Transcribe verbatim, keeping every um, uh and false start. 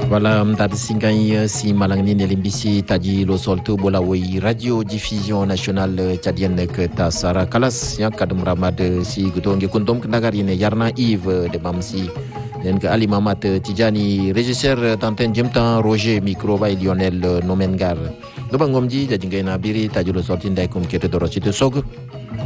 Voilà, mtadi singai si malangni nelimbisi taji lo soltu bola woi radio diffusion nationale tchadienne ke tasara kalas yang kadum ramad si gutonge kuntom kendagari ne yarna Yves de Bamsi dan ke Ali Mamat Tijani régisseur d'antenne jemtan Roger micro by Lionel Nomengar do bangomji jajingai nabiri taji lo soltin dai kum kete dorosite sog